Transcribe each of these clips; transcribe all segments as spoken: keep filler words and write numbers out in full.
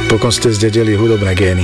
Napokon ste zdedili hudobné gény.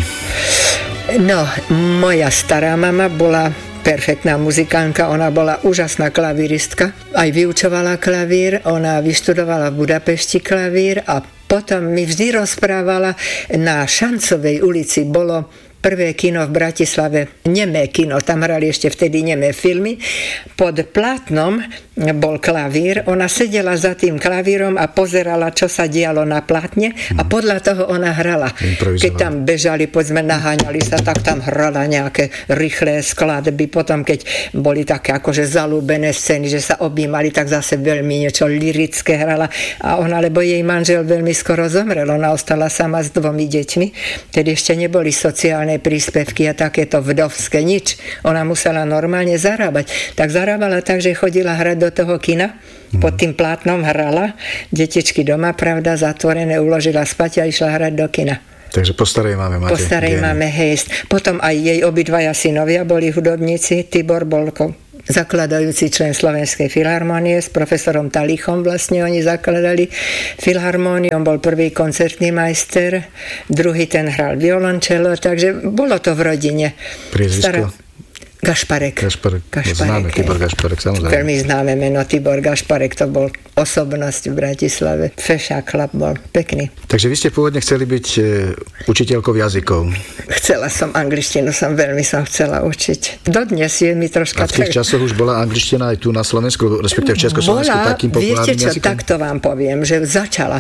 No, moja stará mama bola perfektná muzikánka, ona bola úžasná klavíristka, aj vyučovala klavír, ona vyštudovala v Budapešti klavír a potom mi vždy rozprávala, na Šancovej ulici bolo prvé kino v Bratislave, nemé kino, tam hrali ešte vtedy nemé filmy. Pod plátnom bol klavír, ona sedela za tým klavírom a pozerala, čo sa dialo na plátne a podľa toho ona hrala. Keď tam bežali, povedzme, naháňali sa, tak tam hrala nejaké rýchle skladby. Potom, keď boli také akože zalúbené scény, že sa objímali, tak zase veľmi niečo lyrické hrala. A ona, lebo jej manžel veľmi skoro zomrel, ona ostala sama s dvomi deťmi, tedy ešte neboli sociálne príspevky a takéto vdovské, nič. Ona musela normálne zarábať. Tak zarábala tak, že chodila hrať do toho kina, pod tým plátnom hrala, detičky doma, pravda, zatvorené, uložila spať a išla hrať do kina. Takže po starej máme máte. Po starej máme, hej. Potom aj jej obidvaja synovia boli hudobníci. Tibor bol zakladajúci člen Slovenskej filharmonie, s profesorom Talichom vlastne oni zakladali filharmóniu, on bol prvý koncertný majster, druhý ten hral violončelo, takže bolo to v rodine. Priezvisko? Gašparek. Gašparek. Gašparek. Známe Tibor Gašparek, samozrejme. Veľmi známe meno Tibor Gašparek, to bol osobnosť v Bratislave. Fešák chlap bol, pekný. Takže vy ste pôvodne chceli byť e, učiteľkou jazykov. Chcela som angličtinu, som veľmi som chcela učiť. Dodnes je mi troška... A v tých tak... časoch už bola angličtina aj tu na Slovensku, respektíve v Československu takým populárnym viete čo, jazykom? takto vám poviem, že začala.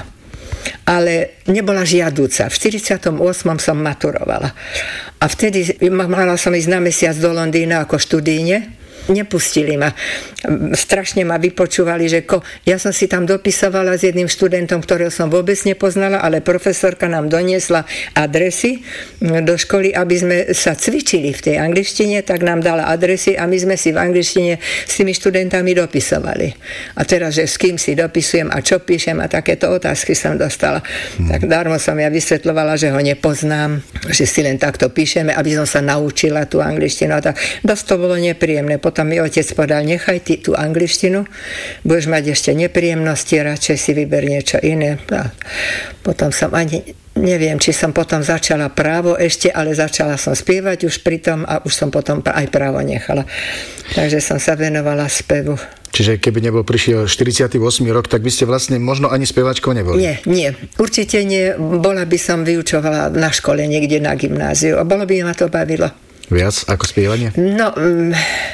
Ale nebola žiadúca. V štyridsiatom ôsmom som maturovala. A vtedy mala som ísť na mesiac do Londýna ako študíne. Nepustili ma. Strašne ma vypočúvali, že ko... ja som si tam dopisovala s jedným študentom, ktorého som vôbec nepoznala, ale profesorka nám doniesla adresy do školy, aby sme sa cvičili v tej angličtine, tak nám dala adresy a my sme si v angličtine s tými študentami dopisovali. A teraz, že s kým si dopisujem a čo píšem a takéto otázky som dostala. Hmm. Tak darmo som ja vysvetľovala, že ho nepoznám, že si len takto píšeme, aby som sa naučila tú angličtinu. A tak dosť to bolo nepríjemné. Potom mi otec povedal, nechaj ty tú angličtinu, budeš mať ešte nepríjemnosti, radšej si vyber niečo iné. A potom som ani, neviem, či som potom začala právo ešte, ale začala som spievať už pritom a už som potom aj právo nechala. Takže som sa venovala spevu. Čiže keby nebol prišiel štyridsiaty ôsmy rok, tak by ste vlastne možno ani speváčkou neboli? Nie, nie. Určite nie. Bola by som vyučovala na škole niekde na gymnáziu a bolo by ma to bavilo. Viac ako spievanie? No, mm,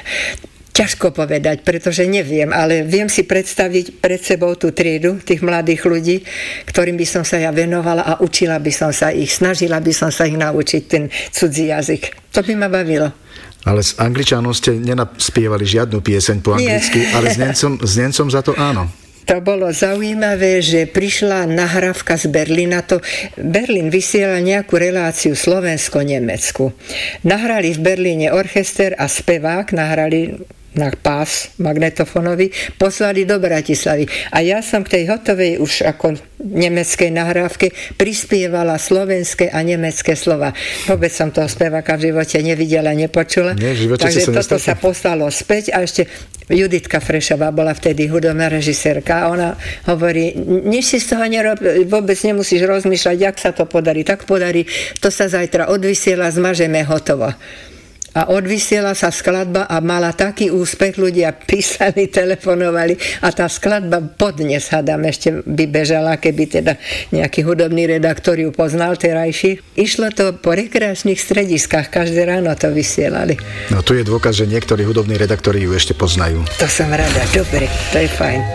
ťažko povedať, pretože neviem, ale viem si predstaviť pred sebou tú triedu tých mladých ľudí, ktorým by som sa ja venovala a učila by som sa ich, snažila by som sa ich naučiť ten cudzí jazyk. To by ma bavilo. Ale s Angličanom ste nenaspievali žiadnu pieseň po anglicky, Nie. ale s Nemcom, s Nemcom za to áno. To bolo zaujímavé, že prišla nahrávka z Berlína. To Berlín vysielal nejakú reláciu Slovensko-Nemecku. Nahrali v Berlíne orchester a spevák, nahrali na pás magnetofónový, poslali do Bratislavy. A ja som k tej hotovej už ako nemeckej nahrávke prispievala slovenské a nemecké slova. Vôbec som toho speváka v živote nevidela, nepočula. Nie, Takže toto nestretli. sa poslalo späť a ešte Juditka Frešová bola vtedy hudobná režisérka a ona hovorí, nič si z toho nerob, vôbec nemusíš rozmýšľať, jak sa to podarí. Tak podarí, to sa zajtra odvysiela, zmažeme, hotovo. A odvysiela sa skladba a mala taký úspech, ľudia písali, telefonovali a tá skladba podnes, hadám, ešte by bežala, keby teda nejaký hudobný redaktor ju poznal terajší. Išlo to po rekreačných strediskách, každé ráno to vysielali. No tu je dôkaz, že niektorí hudobní redaktori ju ešte poznajú. To som rada, dobre, to je fajn.